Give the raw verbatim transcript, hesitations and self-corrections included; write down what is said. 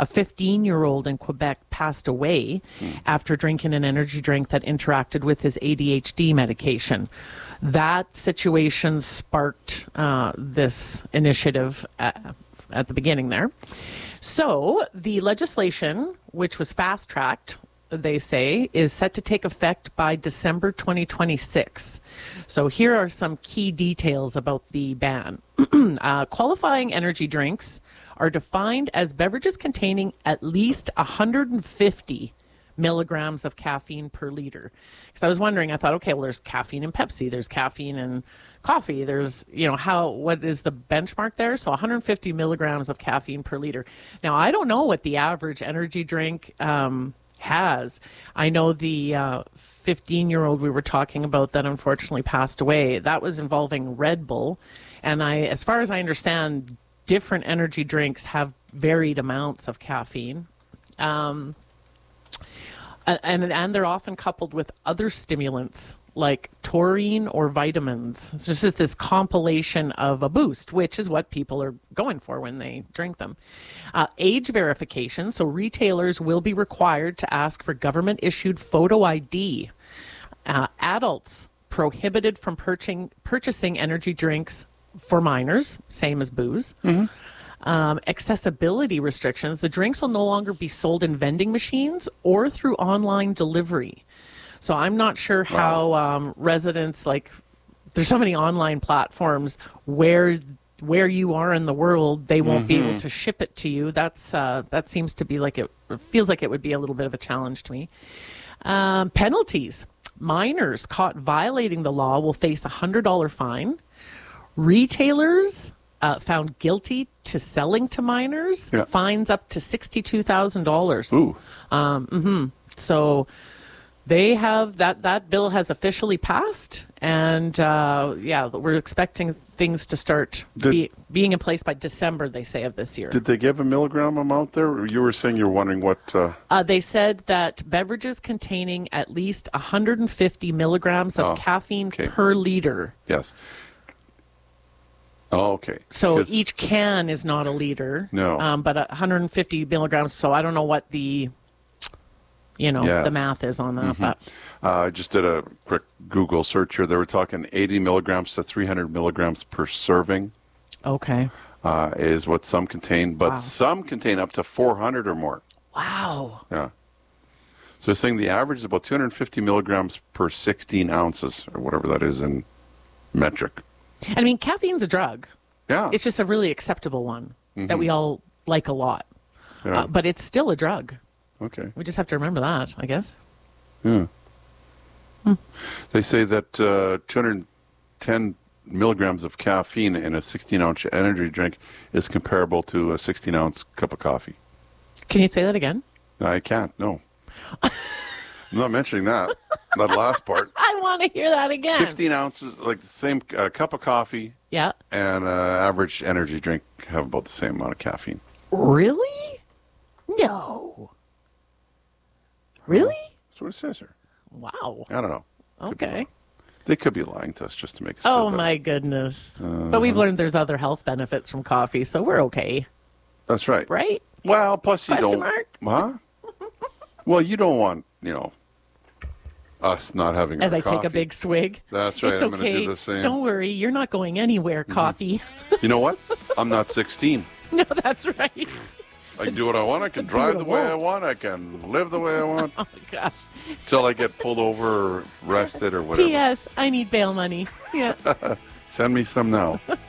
A fifteen-year-old in Quebec passed away mm. after drinking an energy drink that interacted with his A D H D medication. That situation sparked uh, this initiative at, at the beginning there. So the legislation, which was fast-tracked, they say, is set to take effect by December twenty twenty-six. So here are some key details about the ban. uh, qualifying energy drinks are defined as beverages containing at least one hundred fifty milligrams of caffeine per liter. Because I was wondering, I thought, okay, well, there's caffeine in Pepsi, there's caffeine in coffee, there's, you know, how, what is the benchmark there? So one hundred fifty milligrams of caffeine per liter. Now, I don't know what the average energy drink um, has. I know the uh, fifteen-year-old we were talking about that unfortunately passed away, that was involving Red Bull. And I, as far as I understand, different energy drinks have varied amounts of caffeine. Um, and, and they're often coupled with other stimulants like taurine or vitamins. It's just this compilation of a boost, which is what people are going for when they drink them. Uh, age verification. So retailers will be required to ask for government-issued photo I D. Uh, adults prohibited from purchasing, purchasing energy drinks for minors, same as booze. Mm-hmm. Um, accessibility restrictions. The drinks will no longer be sold in vending machines or through online delivery. So I'm not sure how wow. um, residents, like, there's so many online platforms where where you are in the world, they won't mm-hmm. be able to ship it to you. That's uh, that seems to be like it, it feels like it would be a little bit of a challenge to me. Um, penalties. Minors caught violating the law will face a one hundred dollars fine. Retailers uh, found guilty to selling to minors, yeah. fines up to sixty-two thousand dollars. Ooh. Um, mm-hmm. So they have, that, that bill has officially passed, and uh, yeah, we're expecting things to start did, be, being in place by December, they say, of this year. Did they give a milligram amount there? You were saying you're wondering what... Uh... Uh, they said that beverages containing at least one hundred fifty milligrams of oh, caffeine okay. per liter. Yes. Oh, okay. So each can is not a liter. No. Um, but one hundred fifty milligrams. So I don't know what the, you know, yes. the math is on that. Mm-hmm. But uh, I just did a quick Google search here. They were talking eighty milligrams to three hundred milligrams per serving. Okay. Uh, is what some contain, but wow. some contain up to four hundred or more. Wow. Yeah. So they're saying the average is about two hundred fifty milligrams per sixteen ounces, or whatever that is in metric. I mean, caffeine's a drug. Yeah. It's just a really acceptable one mm-hmm. that we all like a lot. Yeah. Uh, but it's still a drug. Okay. We just have to remember that, I guess. Yeah. Hmm. They say that uh, two hundred ten milligrams of caffeine in a sixteen-ounce energy drink is comparable to a sixteen-ounce cup of coffee. Can you say that again? I can't, no. I'm not mentioning that, that last part. I want to hear that again. sixteen ounces, like the same uh, cup of coffee. Yeah. And uh, average energy drink have about the same amount of caffeine. Really? No. Really? That's what it says here. Wow. I don't know. Could okay. They could be lying to us just to make us Oh, feel my goodness. Uh, but we've learned there's other health benefits from coffee, so we're okay. That's right. Right? Well, plus you Question don't... mark? Huh? Well, you don't want, you know, us not having As our I coffee. take a big swig. That's right. It's I'm okay. going to do the same. Don't worry. You're not going anywhere, mm-hmm. coffee. You know what? I'm not sixteen. No, that's right. I can do what I want. I can drive the way I want. I can live the way I want. Oh, my gosh. Till I get pulled over or arrested or whatever. P S. I need bail money. Yeah. Send me some now.